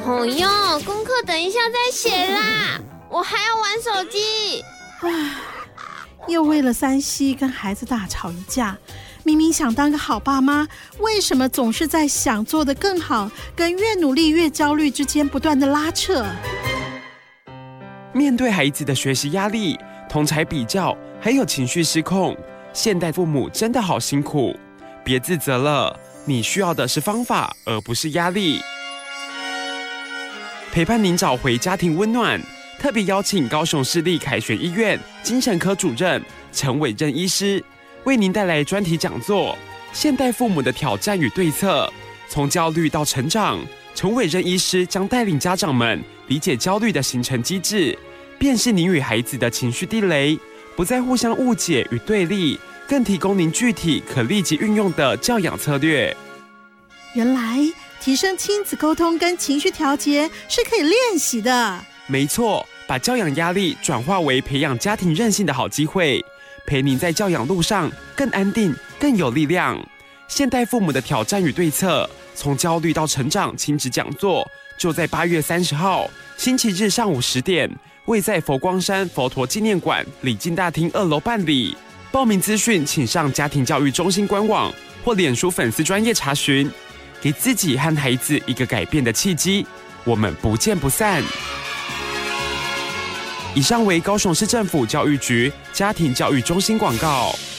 哦哟，功课等一下再写啦，我还要玩手机。 又为了3C 跟孩子大吵一架。明明想当个好爸妈，为什么总是在想做得更好跟越努力越焦虑之间不断的拉扯？ 面对孩子的学习压力、同侪比较，还有情绪失控，现代父母真的好辛苦。别自责了，你需要的是方法，而不是压力。陪伴您找回家庭温暖，特别邀请高雄市立凯旋医院精神科主任陈伟任医师，为您带来专题讲座《现代父母的挑战与对策》，从焦虑到成长，陈伟任医师将带领家长们理解焦虑的形成机制，辨识您与孩子的情绪地雷，不再互相误解与对立，更提供您具体可立即运用的教养策略。 原来提升亲子沟通跟情绪调节是可以练习的。 没错，把教养压力转化为培养家庭韧性的好机会，陪您在教养路上更安定、更有力量。现代父母的挑战与对策，从焦虑到成长亲子讲座，就在8月30号星期日上午10点，位在佛光山佛陀纪念馆礼敬大厅2楼办理。报名资讯请上家庭教育中心官网或脸书粉丝专页查询，给自己和孩子一个改变的契机。我们不见不散。以上为高雄市政府教育局家庭教育中心广告。